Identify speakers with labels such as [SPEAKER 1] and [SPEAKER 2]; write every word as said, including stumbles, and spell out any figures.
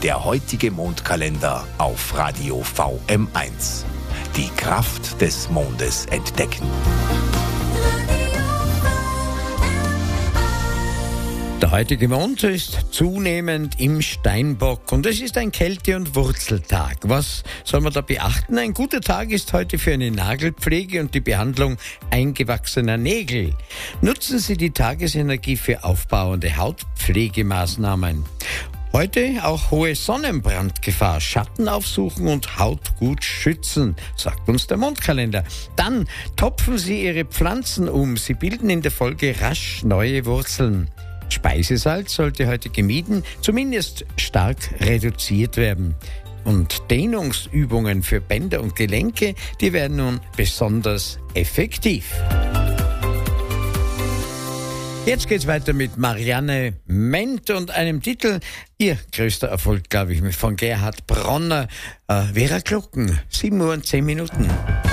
[SPEAKER 1] Der heutige Mondkalender auf Radio V M eins. Die Kraft des Mondes entdecken.
[SPEAKER 2] Der heutige Mond ist zunehmend im Steinbock und es ist ein Kälte- und Wurzeltag. Was soll man da beachten? Ein guter Tag ist heute für eine Nagelpflege und die Behandlung eingewachsener Nägel. Nutzen Sie die Tagesenergie für aufbauende Hautpflegemaßnahmen. Heute auch hohe Sonnenbrandgefahr, Schatten aufsuchen und Haut gut schützen, sagt uns der Mondkalender. Dann topfen Sie Ihre Pflanzen um, sie bilden in der Folge rasch neue Wurzeln. Speisesalz sollte heute gemieden, zumindest stark reduziert werden. Und Dehnungsübungen für Bänder und Gelenke, die werden nun besonders effektiv. Jetzt geht's weiter mit Marianne Ment und einem Titel, ihr größter Erfolg, glaube ich, von Gerhard Bronner, äh, Vera Glocken, sieben Uhr und zehn Minuten.